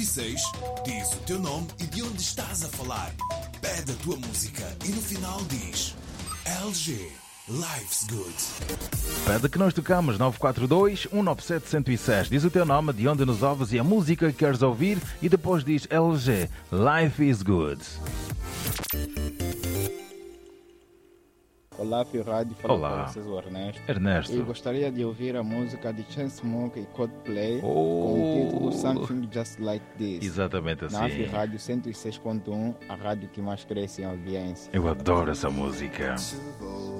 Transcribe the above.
6, diz o teu nome e de onde estás a falar. Pede a tua música e no final diz LG, Life's Good. Pede que nós tocamos 942-197-106. Diz o teu nome, de onde nos ouves e a música que queres ouvir e depois diz LG, Life is Good. Olá, Pio Rádio. Fala Olá. para vocês, o Ernesto. Ernesto. Eu gostaria de ouvir a música de Chainsmokers e Coldplay com o título Something Just Like This. Exatamente Na assim. Rádio 106.1, a rádio que mais cresce em audiência. Eu adoro essa música.